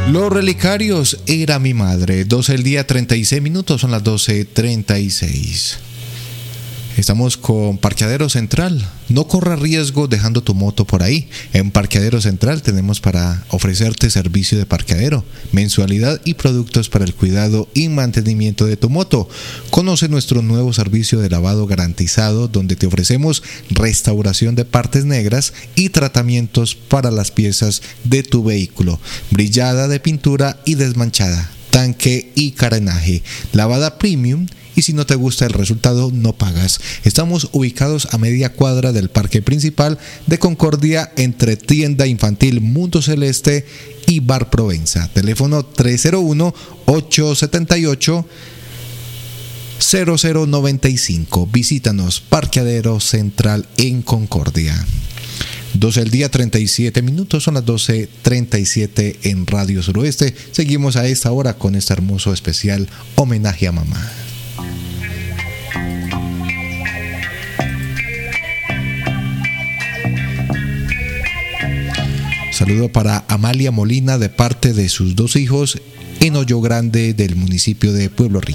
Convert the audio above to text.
Los Relicarios, Era mi madre. 12 del día, 36 minutos, son las 12:36. Estamos con Parqueadero Central. No corras riesgo dejando tu moto por ahí. En Parqueadero Central tenemos para ofrecerte servicio de parqueadero, mensualidad y productos para el cuidado y mantenimiento de tu moto. Conoce nuestro nuevo servicio de lavado garantizado, donde te ofrecemos restauración de partes negras y tratamientos para las piezas de tu vehículo, brillada de pintura y desmanchada, tanque y carenaje, lavada premium. Y si no te gusta el resultado, no pagas. Estamos ubicados a media cuadra del parque principal de Concordia, entre tienda infantil Mundo Celeste y Bar Provenza. Teléfono 301-878-0095. Visítanos, Parqueadero Central en Concordia. 12 del día, 37 minutos, son las 12:37 en Radio Suroeste. Seguimos a esta hora con este hermoso especial homenaje a mamá. Saludo para Amalia Molina de parte de sus dos hijos en Hoyo Grande del municipio de Pueblo Rico.